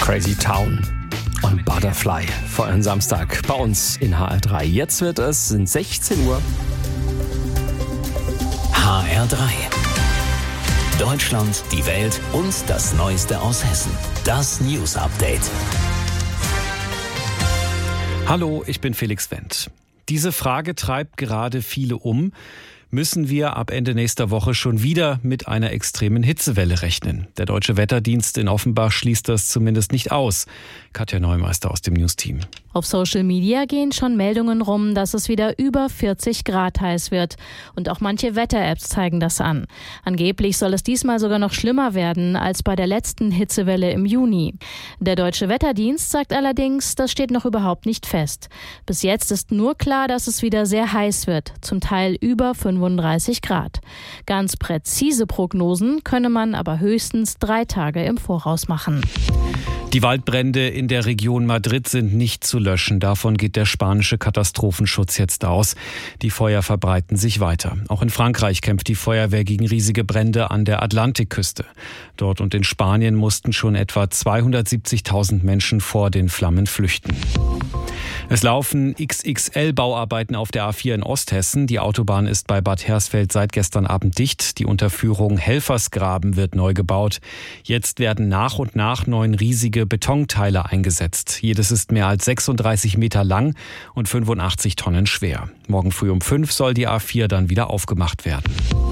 Crazy Town und Butterfly vor einem Samstag bei uns in HR3. Jetzt sind 16 Uhr. HR3. Deutschland, die Welt und das Neueste aus Hessen. Das News Update. Hallo, ich bin Felix Wendt. Diese Frage treibt gerade viele um. Müssen wir ab Ende nächster Woche schon wieder mit einer extremen Hitzewelle rechnen? Der Deutsche Wetterdienst in Offenbach schließt das zumindest nicht aus. Katja Neumeister aus dem News-Team. Auf Social Media gehen schon Meldungen rum, dass es wieder über 40 Grad heiß wird. Und auch manche Wetter-Apps zeigen das an. Angeblich soll es diesmal sogar noch schlimmer werden als bei der letzten Hitzewelle im Juni. Der Deutsche Wetterdienst sagt allerdings, das steht noch überhaupt nicht fest. Bis jetzt ist nur klar, dass es wieder sehr heiß wird, zum Teil über 35 Grad. Ganz präzise Prognosen könne man aber höchstens 3 Tage im Voraus machen. Die Waldbrände in der Region Madrid sind nicht zu löschen. Davon geht der spanische Katastrophenschutz jetzt aus. Die Feuer verbreiten sich weiter. Auch in Frankreich kämpft die Feuerwehr gegen riesige Brände an der Atlantikküste. Dort und in Spanien mussten schon etwa 270.000 Menschen vor den Flammen flüchten. Es laufen XXL-Bauarbeiten auf der A4 in Osthessen. Die Autobahn ist bei Bad Hersfeld seit gestern Abend dicht. Die Unterführung Helfersgraben wird neu gebaut. Jetzt werden nach und nach 9 riesige Betonteile eingesetzt. Jedes ist mehr als 36 Meter lang und 85 Tonnen schwer. Morgen früh um 5 soll die A4 dann wieder aufgemacht werden.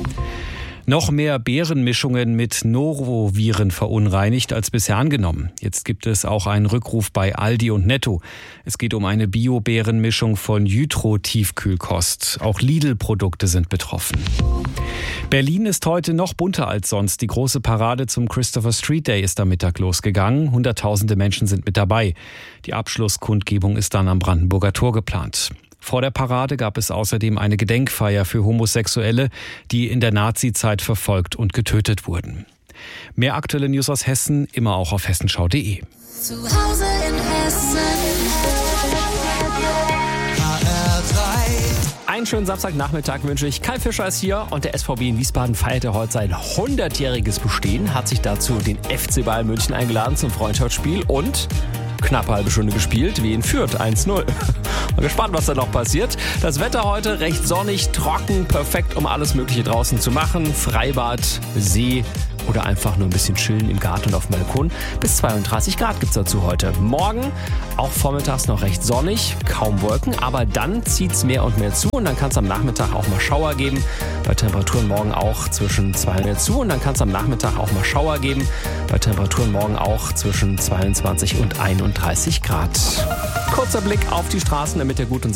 Noch mehr Beerenmischungen mit Noroviren verunreinigt als bisher angenommen. Jetzt gibt es auch einen Rückruf bei Aldi und Netto. Es geht um eine Bio-Beerenmischung von Jytro-Tiefkühlkost. Auch Lidl-Produkte sind betroffen. Berlin ist heute noch bunter als sonst. Die große Parade zum Christopher Street Day ist am Mittag losgegangen. Hunderttausende Menschen sind mit dabei. Die Abschlusskundgebung ist dann am Brandenburger Tor geplant. Vor der Parade gab es außerdem eine Gedenkfeier für Homosexuelle, die in der Nazizeit verfolgt und getötet wurden. Mehr aktuelle News aus Hessen immer auch auf hessenschau.de. Zu Hause in Hessen. Einen schönen Samstagnachmittag wünsche ich. Kai Fischer ist hier und der SVB in Wiesbaden feierte heute sein 100-jähriges Bestehen, hat sich dazu den FC Bayern München eingeladen zum Freundschaftsspiel und knappe halbe Stunde gespielt, wie in Fürth 1-0. Mal gespannt, was da noch passiert. Das Wetter heute recht sonnig, trocken, perfekt, um alles Mögliche draußen zu machen. Freibad, See oder einfach nur ein bisschen chillen im Garten und auf dem Balkon. Bis 32 Grad gibt's dazu heute. Morgen auch vormittags noch recht sonnig, kaum Wolken, aber dann zieht's mehr und mehr zu und dann kann es am Nachmittag auch mal Schauer geben. Bei Temperaturen morgen auch zwischen 22 und dann kann es am Nachmittag auch mal Schauer geben. Bei Temperaturen morgen auch zwischen 22 und 31 Grad. Kurzer Blick auf die Straßen, damit ihr gut und